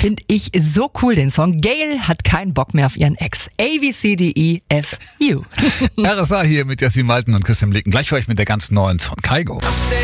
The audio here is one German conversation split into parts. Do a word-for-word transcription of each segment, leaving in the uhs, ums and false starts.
Finde ich so cool, den Song. Gail hat keinen Bock mehr auf ihren Ex. A, B, C, D, E, F, U. R S A hier mit Jasmin Malten und Christian Blicken. Gleich für euch mit der ganz neuen von Kygo.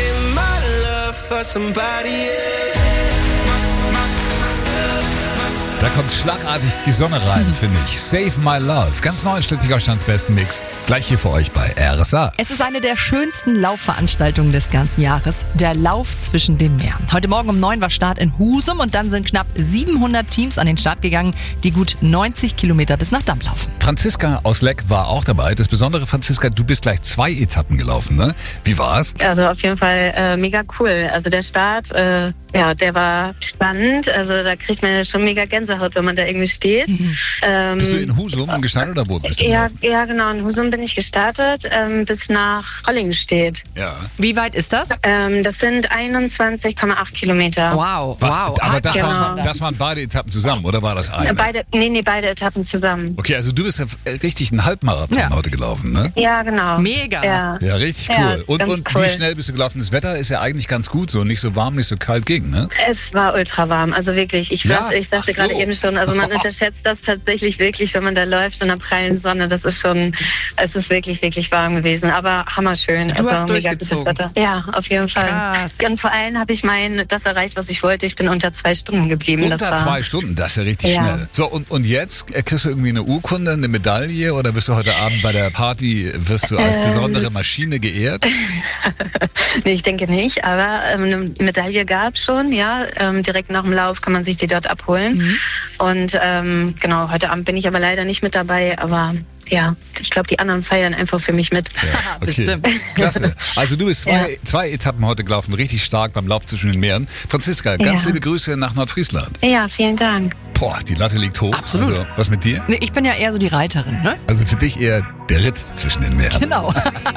Da kommt schlagartig die Sonne rein, finde ich. Save My Love. Ganz neu in Schleswig-Holsteins besten Mix. Gleich hier für euch bei R S A. Es ist eine der schönsten Laufveranstaltungen des ganzen Jahres. Der Lauf zwischen den Meeren. Heute Morgen um neun war Start in Husum und dann sind knapp siebenhundert Teams an den Start gegangen, die gut neunzig Kilometer bis nach Damm laufen. Franziska aus Leck war auch dabei. Das Besondere, Franziska, du bist gleich zwei Etappen gelaufen, ne? Wie war's? Also auf jeden Fall äh, mega cool. Also der Start, äh, ja, der war spannend. Also da kriegt man ja schon mega Gänsehaut, wenn man da irgendwie steht. Mhm. Ähm, bist du in Husum gestartet oder wo bist du? Ja, ja, genau. In Husum bin ich gestartet, ähm, bis nach Rollingstedt. Ja. Wie weit ist das? Ähm, das sind einundzwanzig Komma acht Kilometer. Wow, Was? wow. Aber das, genau. waren, das waren beide Etappen zusammen, oder war das eine? Beide, nee, nee, beide Etappen zusammen. Okay, also du bist ja richtig einen Halbmarathon Ja. heute gelaufen, ne? Ja, genau. Mega. Ja. Ja, richtig Ja, cool. und ganz und cool. wie schnell bist du gelaufen? Das Wetter ist ja eigentlich ganz gut so, nicht so warm, nicht so kalt ging, ne? Es war ultra warm, also wirklich. Ich, Ja? weiß, ich sagte Ach gerade so. eben schon, also man unterschätzt das tatsächlich wirklich, wenn man da läuft in der prallen Sonne. Das ist schon, es ist wirklich, wirklich warm gewesen, aber hammerschön. Du hast also, mega durchgezogen. gutes Wetter. Ja, auf jeden Fall. Krass. Und vor allem habe ich mein, das erreicht, was ich wollte. Ich bin unter zwei Stunden geblieben. Unter das war, zwei Stunden, das ist ja richtig Ja. schnell. So, und, und jetzt äh, kriegst du irgendwie eine Urkunde, eine Medaille oder wirst du heute Abend bei der Party, wirst du als Ähm. besondere Maschine geehrt? Nee, ich denke nicht, aber ähm, eine Medaille gab es schon, ja. Ähm, direkt nach dem Lauf kann man sich die dort abholen. Mhm. Und ähm, genau, heute Abend bin ich aber leider nicht mit dabei, aber ja, ich glaube, die anderen feiern einfach für mich mit. Ja, okay. Bestimmt. Klasse. Also du bist zwei, Ja. zwei Etappen heute gelaufen, richtig stark beim Lauf zwischen den Meeren. Franziska, ganz Ja. liebe Grüße nach Nordfriesland. Ja, vielen Dank. Boah, die Latte liegt hoch. Absolut. Also, was mit dir? Nee, ich bin ja eher so die Reiterin, ne? Also für dich eher der Ritt zwischen den Meeren. Genau.